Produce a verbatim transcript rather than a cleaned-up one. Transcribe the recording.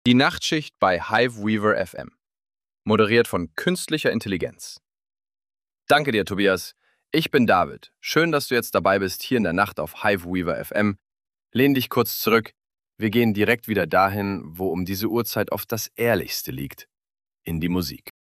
Die Nachtschicht bei Hiveweaver F M. Moderiert von künstlicher Intelligenz. Danke dir, Tobias. Ich bin David. Schön, dass du jetzt dabei bist hier in der Nacht auf Hiveweaver F M. Lehn dich kurz zurück. Wir gehen direkt wieder dahin, wo um diese Uhrzeit oft das Ehrlichste liegt. In die Musik.